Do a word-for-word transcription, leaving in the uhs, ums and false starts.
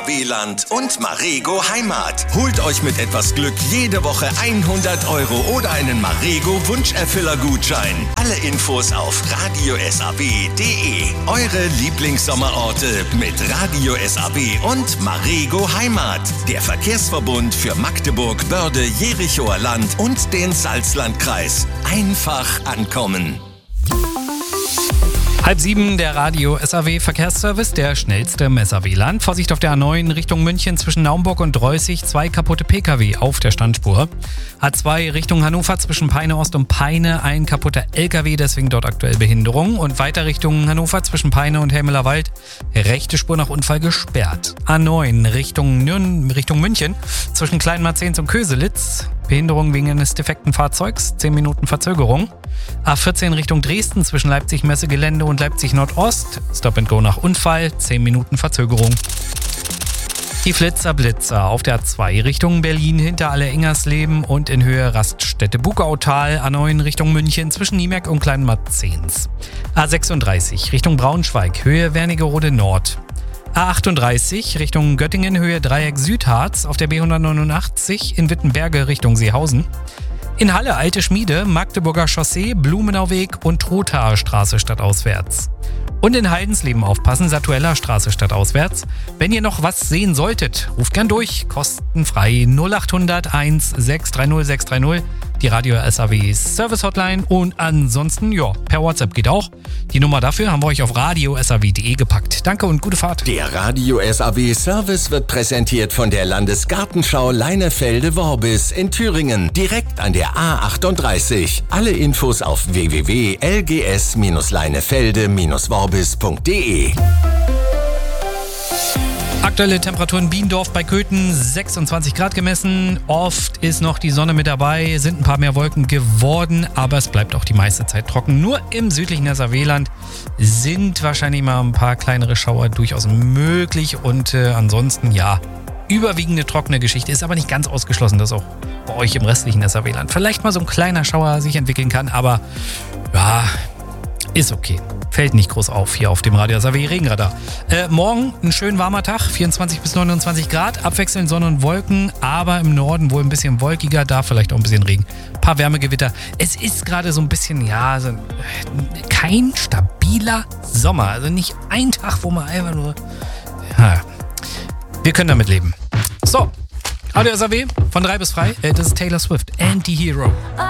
A W-Land und Marego Heimat. Holt euch mit etwas Glück jede Woche hundert Euro oder einen Marego Wunscherfüller-Gutschein. Alle Infos auf radio s a w punkt d e. Eure Lieblingssommerorte mit Radio S A W und Marego Heimat. Der Verkehrsverbund für Magdeburg, Börde, Jerichoer Land und den Salzlandkreis. Einfach ankommen. Halb sieben, der Radio S A W Verkehrsservice, der schnellste im S A W-Land. Vorsicht auf der A neun Richtung München zwischen Naumburg und Dreußig, zwei kaputte Pkw auf der Standspur. A zwei Richtung Hannover zwischen Peine Ost und Peine, ein kaputter L K W, deswegen dort aktuell Behinderung. Und weiter Richtung Hannover zwischen Peine und Helmeler Wald, rechte Spur nach Unfall gesperrt. A neun Richtung, Nürn, Richtung München zwischen Kleinmarzens und Köselitz, Behinderung wegen eines defekten Fahrzeugs, zehn Minuten Verzögerung. A vierzehn Richtung Dresden zwischen Leipzig-Messegelände und Leipzig-Nordost, Stop and Go nach Unfall, zehn Minuten Verzögerung. Die Flitzer-Blitzer auf der A zwei Richtung Berlin hinter Alle-Engersleben und in Höhe Raststätte Bukautal. A neun Richtung München zwischen Niemerk und Kleinmarzens. A sechsunddreißig Richtung Braunschweig, Höhe Wernigerode Nord. A achtunddreißig Richtung Göttingen, Höhe Dreieck Südharz auf der B hundertneunundachtzig in Wittenberge Richtung Seehausen. In Halle Alte Schmiede, Magdeburger Chaussee, Blumenauweg und Trothaer Straße stadtauswärts. Und in Heidensleben aufpassen, Satueller Straße stadtauswärts. Wenn ihr noch was sehen solltet, ruft gern durch, kostenfrei null achthundert eins sechs drei null sechs drei null, die Radio S A W Service Hotline und ansonsten, ja, per WhatsApp geht auch. Die Nummer dafür haben wir euch auf radio s a w punkt d e gepackt. Danke und gute Fahrt. Der Radio S A W Service wird präsentiert von der Landesgartenschau Leinefelde-Worbis in Thüringen, direkt an der A achtunddreißig. Alle Infos auf w w w punkt l g s leinefelde worbis punkt d e. Aktuelle Temperaturen in Biendorf bei Köthen, sechsundzwanzig Grad gemessen. Oft ist noch die Sonne mit dabei, sind ein paar mehr Wolken geworden, aber es bleibt auch die meiste Zeit trocken. Nur im südlichen S A W-Land sind wahrscheinlich mal ein paar kleinere Schauer durchaus möglich und äh, ansonsten, ja, überwiegende trockene Geschichte. Ist aber nicht ganz ausgeschlossen, dass auch bei euch im restlichen S A W-Land vielleicht mal so ein kleiner Schauer sich entwickeln kann, aber ja, ist okay. Fällt nicht groß auf hier auf dem Radio S A W Regenradar. Äh, morgen ein schön warmer Tag, vierundzwanzig bis neunundzwanzig Grad, abwechselnd Sonne und Wolken, aber im Norden wohl ein bisschen wolkiger, da vielleicht auch ein bisschen Regen. Ein paar Wärmegewitter. Es ist gerade so ein bisschen, ja, so, kein stabiler Sommer. Also nicht ein Tag, wo man einfach nur... Ja, wir können damit leben. So, Radio S A W von drei bis frei. Äh, das ist Taylor Swift, Anti-Hero.